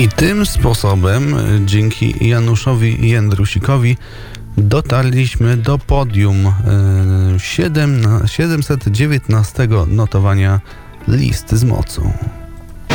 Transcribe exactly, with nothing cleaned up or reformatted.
I tym sposobem, dzięki Januszowi Jędrusikowi, dotarliśmy do podium siedemset dziewiętnastego notowania List z mocą.